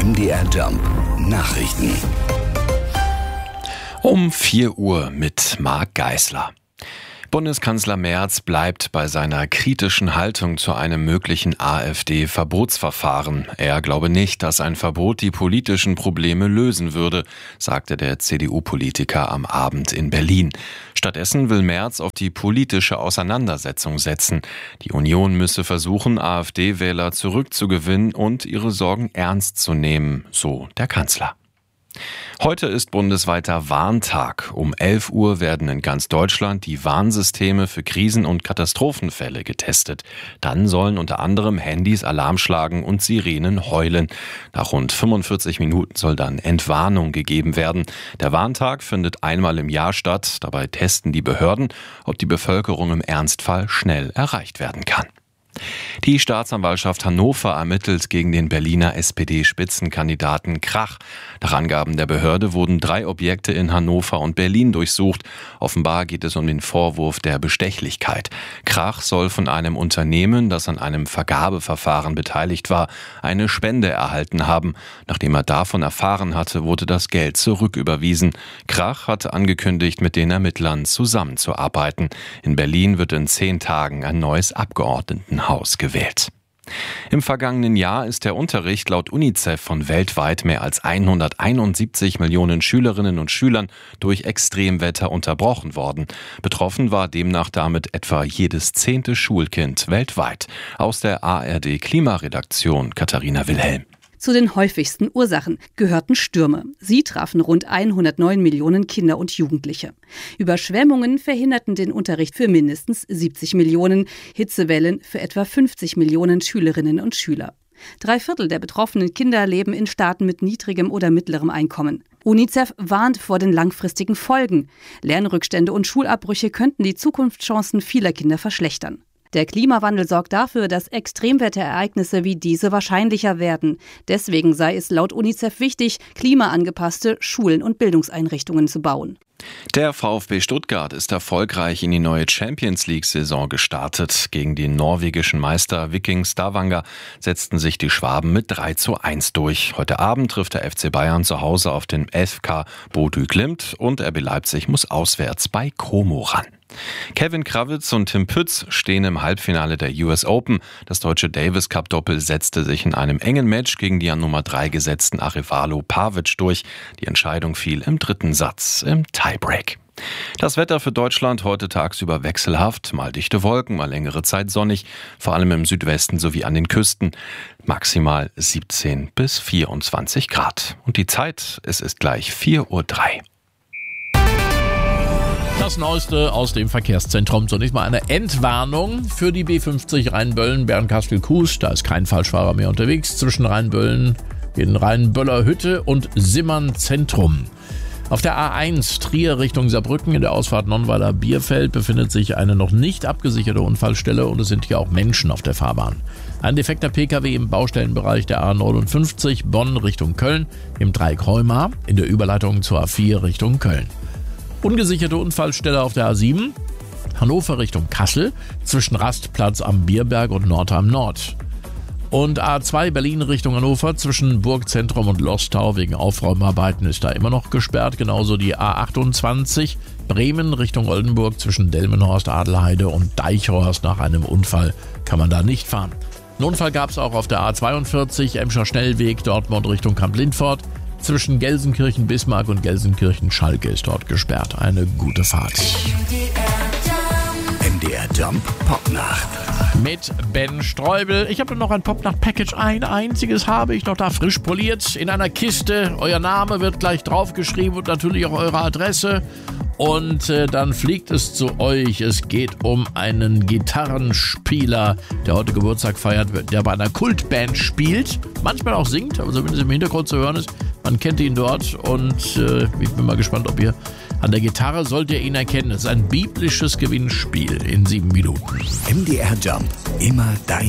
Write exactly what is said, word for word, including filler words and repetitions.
M D R Jump Nachrichten. Um vier Uhr mit Marc Geisler. Bundeskanzler Merz bleibt bei seiner kritischen Haltung zu einem möglichen AfD-Verbotsverfahren. Er glaube nicht, dass ein Verbot die politischen Probleme lösen würde, sagte der C D U-Politiker am Abend in Berlin. Stattdessen will Merz auf die politische Auseinandersetzung setzen. Die Union müsse versuchen, AfD-Wähler zurückzugewinnen und ihre Sorgen ernst zu nehmen, so der Kanzler. Heute ist bundesweiter Warntag. Um elf Uhr werden in ganz Deutschland die Warnsysteme für Krisen- und Katastrophenfälle getestet. Dann sollen unter anderem Handys Alarm schlagen und Sirenen heulen. Nach rund fünfundvierzig Minuten soll dann Entwarnung gegeben werden. Der Warntag findet einmal im Jahr statt. Dabei testen die Behörden, ob die Bevölkerung im Ernstfall schnell erreicht werden kann. Die Staatsanwaltschaft Hannover ermittelt gegen den Berliner S P D-Spitzenkandidaten Krach. Nach Angaben der Behörde wurden drei Objekte in Hannover und Berlin durchsucht. Offenbar geht es um den Vorwurf der Bestechlichkeit. Krach soll von einem Unternehmen, das an einem Vergabeverfahren beteiligt war, eine Spende erhalten haben. Nachdem er davon erfahren hatte, wurde das Geld zurücküberwiesen. Krach hatte angekündigt, mit den Ermittlern zusammenzuarbeiten. In Berlin wird in zehn Tagen ein neues Abgeordnetenhaus gewählt. Im vergangenen Jahr ist der Unterricht laut UNICEF von weltweit mehr als hunderteinundsiebzig Millionen Schülerinnen und Schülern durch Extremwetter unterbrochen worden. Betroffen war demnach damit etwa jedes zehnte Schulkind weltweit. Aus der A R D-Klimaredaktion Katharina Wilhelm. Zu den häufigsten Ursachen gehörten Stürme. Sie trafen rund hundertneun Millionen Kinder und Jugendliche. Überschwemmungen verhinderten den Unterricht für mindestens siebzig Millionen, Hitzewellen für etwa fünfzig Millionen Schülerinnen und Schüler. Drei Viertel der betroffenen Kinder leben in Staaten mit niedrigem oder mittlerem Einkommen. UNICEF warnt vor den langfristigen Folgen. Lernrückstände und Schulabbrüche könnten die Zukunftschancen vieler Kinder verschlechtern. Der Klimawandel sorgt dafür, dass Extremwetterereignisse wie diese wahrscheinlicher werden. Deswegen sei es laut UNICEF wichtig, klimaangepasste Schulen und Bildungseinrichtungen zu bauen. Der VfB Stuttgart ist erfolgreich in die neue Champions-League-Saison gestartet. Gegen den norwegischen Meister Viking Stavanger setzten sich die Schwaben mit drei zu eins durch. Heute Abend trifft der F C Bayern zu Hause auf den F K Bodø Glimt und R B Leipzig muss auswärts bei Como ran. Kevin Krawitz und Tim Pütz stehen im Halbfinale der U S Open. Das deutsche Davis Cup Doppel setzte sich in einem engen Match gegen die an Nummer drei gesetzten Arevalo Pavic durch. Die Entscheidung fiel im dritten Satz im Tiebreak. Das Wetter für Deutschland heute tagsüber wechselhaft, mal dichte Wolken, mal längere Zeit sonnig, vor allem im Südwesten sowie an den Küsten. Maximal siebzehn bis vierundzwanzig Grad. Und die Zeit, es ist gleich vier Uhr drei. Das Neueste aus dem Verkehrszentrum. Zunächst mal eine Entwarnung für die B fünfzig Rheinböllen, Bernkastel-Kues. Da ist kein Falschfahrer mehr unterwegs zwischen Rheinböllen, in Rheinböller Hütte und Simmern Zentrum. Auf der A eins Trier Richtung Saarbrücken in der Ausfahrt Nonnweiler-Bierfeld befindet sich eine noch nicht abgesicherte Unfallstelle und es sind hier auch Menschen auf der Fahrbahn. Ein defekter Pkw im Baustellenbereich der A neunundfünfzig Bonn Richtung Köln im Dreieck Heumar in der Überleitung zur A vier Richtung Köln. Ungesicherte Unfallstelle auf der A sieben, Hannover Richtung Kassel, zwischen Rastplatz am Bierberg und Nordheim Nord. Und A zwei Berlin Richtung Hannover, zwischen Burgzentrum und Lostau wegen Aufräumarbeiten ist da immer noch gesperrt. Genauso die A achtundzwanzig Bremen Richtung Oldenburg, zwischen Delmenhorst, Adelheide und Deichhorst. Nach einem Unfall kann man da nicht fahren. Einen Unfall gab es auch auf der A zweiundvierzig, Emscher Schnellweg, Dortmund Richtung Kamp-Lindfort. Zwischen Gelsenkirchen-Bismarck und Gelsenkirchen-Schalke ist dort gesperrt. Eine gute Fahrt. M D R Jump Popnacht. Mit Ben Streubel. Ich habe noch ein Popnacht-Package. Ein einziges habe ich noch da frisch poliert in einer Kiste. Euer Name wird gleich draufgeschrieben und natürlich auch eure Adresse. Und äh, dann fliegt es zu euch. Es geht um einen Gitarrenspieler, der heute Geburtstag feiert, der bei einer Kultband spielt. Manchmal auch singt, aber zumindest im Hintergrund zu hören ist. Man kennt ihn dort und äh, ich bin mal gespannt, ob ihr an der Gitarre sollt ihr ihn erkennen. Es ist ein biblisches Gewinnspiel in sieben Minuten. M D R Jump, immer dein